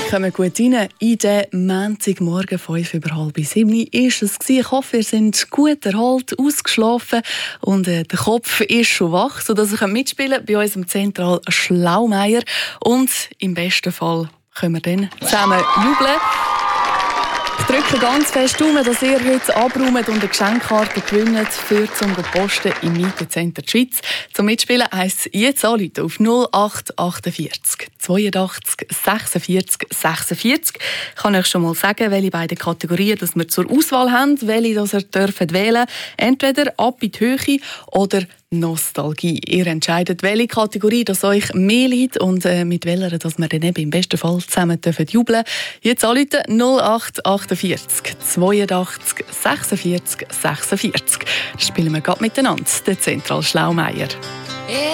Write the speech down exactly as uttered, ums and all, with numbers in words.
Kommen gut rein in den Montagmorgen, fünf über halb sieben ist es gewesen. Ich hoffe, ihr seid gut erholt, ausgeschlafen und äh, der Kopf ist schon wach, sodass ihr mitspielen könnt bei uns im Zentral Schlaumeier. Und im besten Fall können wir dann zusammen jubeln. Ich drücke ganz fest um, dass ihr heute abräumt und eine Geschenkkarte gewinnt für zum Posten im Mietencenter der Schweiz. Zum Mitspielen heisst es jetzt anrufen auf null acht achtundvierzig zweiundachtzig sechsundvierzig sechsundvierzig. Ich kann euch schon mal sagen, welche beiden Kategorien dass wir zur Auswahl haben, welche das ihr dürft wählen. Entweder ab in die Höhe oder Nostalgie. Ihr entscheidet, welche Kategorie das euch mehr liegt und äh, mit welcher dass wir dann eben im besten Fall zusammen dürfen jubeln. Jetzt anrufen null acht achtundvierzig zweiundachtzig sechsundvierzig sechsundvierzig. Das spielen wir gerade miteinander, der Zentral Schlaumeier.